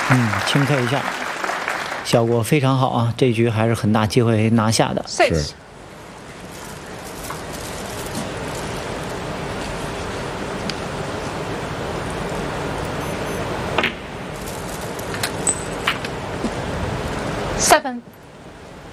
轻拍一下，效果非常好啊！这局还是很大机会拿下的。 是。 7